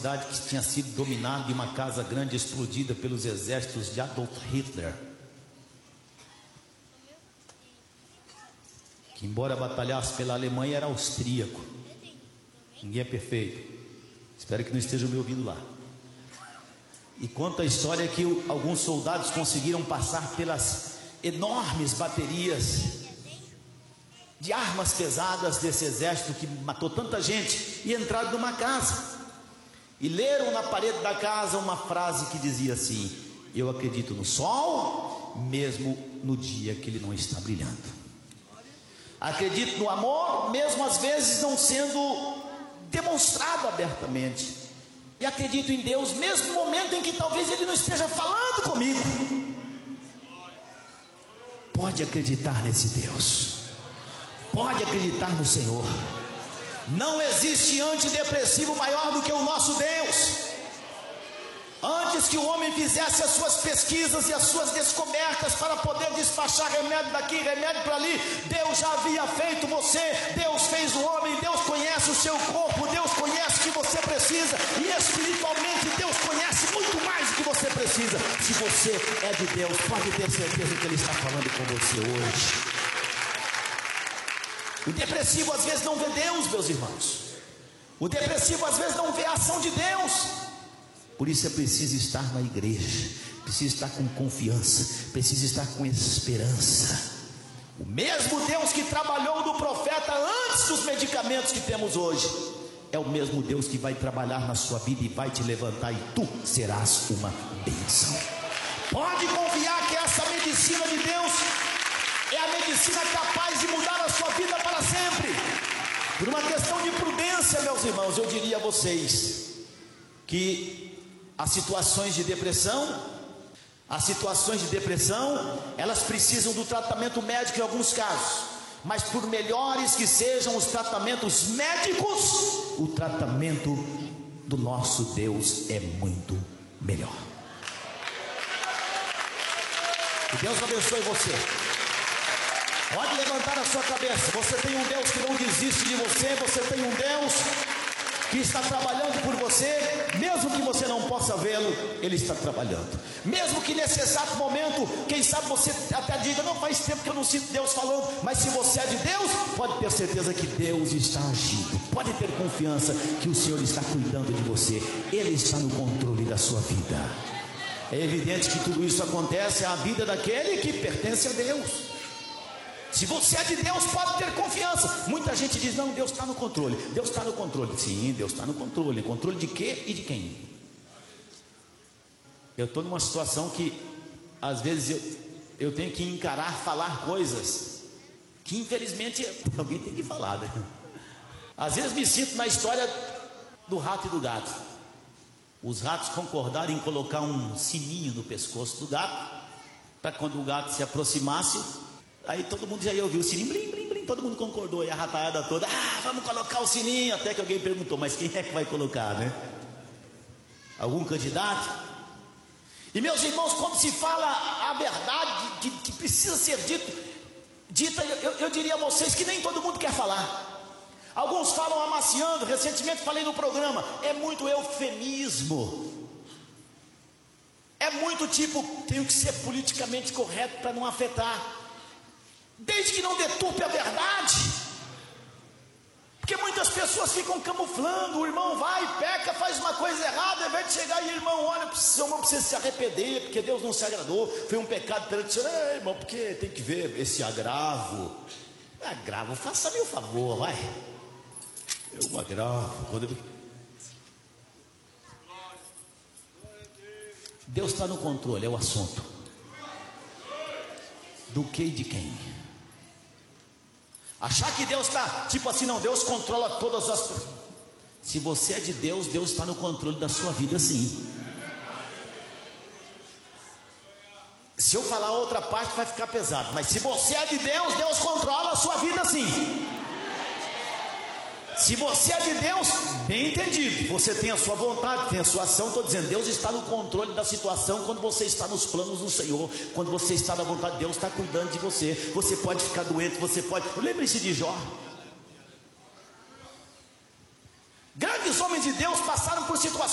cidade que tinha sido dominada, e uma casa grande explodida pelos exércitos de Adolf Hitler, que embora batalhasse pela Alemanha, era austríaco. Ninguém é perfeito. Espero que não estejam me ouvindo lá. E conta a história que alguns soldados conseguiram passar pelas enormes baterias de armas pesadas desse exército que matou tanta gente, e entraram numa casa e leram na parede da casa uma frase que dizia assim: eu acredito no sol mesmo no dia que ele não está brilhando, acredito no amor mesmo às vezes não sendo demonstrado abertamente, e acredito em Deus mesmo no momento em que talvez Ele não esteja falando comigo. Pode acreditar nesse Deus, pode acreditar no Senhor. Não existe antidepressivo maior do que o nosso Deus. Antes que o homem fizesse as suas pesquisas e as suas descobertas para poder despachar remédio daqui, remédio para ali, Deus já havia feito você. Deus fez o homem, Deus conhece o seu corpo, Deus conhece o que você precisa, e espiritualmente Deus conhece muito mais do que você precisa. Se você é de Deus, pode ter certeza que Ele está falando com você hoje. O depressivo às vezes não vê Deus, meus irmãos. O depressivo às vezes não vê a ação de Deus. Por isso é preciso estar na igreja, precisa estar com confiança, precisa estar com esperança. O mesmo Deus que trabalhou no profeta antes dos medicamentos que temos hoje, é o mesmo Deus que vai trabalhar na sua vida e vai te levantar, e tu serás uma bênção. Pode confiar que essa medicina de Deus é a medicina capaz de mudar a sua vida para sempre. Por uma questão de prudência, meus irmãos, eu diria a vocês que as situações de depressão, elas precisam do tratamento médico em alguns casos, mas por melhores que sejam os tratamentos médicos, o tratamento do nosso Deus é muito melhor. Que Deus abençoe você. Pode levantar a sua cabeça. Você tem um Deus que não desiste de você. Você tem um Deus que está trabalhando por você. Mesmo que você não possa vê-lo, Ele está trabalhando. Mesmo que nesse exato momento, quem sabe você até diga: não, faz tempo que eu não sinto Deus falando. Mas se você é de Deus, pode ter certeza que Deus está agindo. Pode ter confiança que o Senhor está cuidando de você. Ele está no controle da sua vida. É evidente que tudo isso acontece à vida daquele que pertence a Deus. Se você é de Deus, pode ter confiança. Muita gente diz: não, Deus está no controle. Deus está no controle. Sim, Deus está no controle. Controle de quê e de quem? Eu estou numa situação que às vezes eu tenho que encarar, falar coisas que infelizmente alguém tem que falar, né? Às vezes me sinto na história do rato e do gato. Os ratos concordaram em colocar um sininho no pescoço do gato, para quando o gato se aproximasse, aí todo mundo já ia ouvir o sininho, blim, blim, blim, todo mundo concordou, e a rataiada toda: vamos colocar o sininho. Até que alguém perguntou: mas quem é que vai colocar, né? Algum candidato? E meus irmãos, quando se fala a verdade que precisa ser dita, eu diria a vocês que nem todo mundo quer falar. Alguns falam amaciando. Recentemente falei no programa, é muito eufemismo, é muito tipo: tenho que ser politicamente correto para não afetar, desde que não deturpe a verdade. Porque muitas pessoas ficam camuflando. O irmão vai, peca, faz uma coisa errada, ao invés de chegar e o irmão olha, seu irmão precisa se arrepender, porque Deus não se agradou, foi um pecado perante o Senhor. Irmão, porque tem que ver esse agravo. Agravo, faça-me o favor, vai. Eu agravo. Deus está no controle, é o assunto. Do que e de quem? Achar que Deus está, tipo assim, não, Deus controla todas as coisas. Se você é de Deus, Deus está no controle da sua vida, sim. Se eu falar outra parte vai ficar pesado, mas se você é de Deus, Deus controla a sua vida, sim. Se você é de Deus, bem entendido, você tem a sua vontade, tem a sua ação. Estou dizendo, Deus está no controle da situação. Quando você está nos planos do Senhor, quando você está na vontade de Deus, está cuidando de você. Você pode ficar doente, você pode... Lembre-se de Jó.